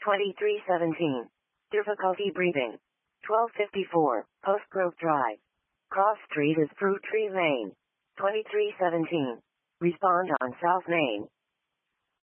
2317. Difficulty breathing. 1254. Post Grove Drive. Cross Street is Fruit Tree Lane. 2317. Respond on South Main.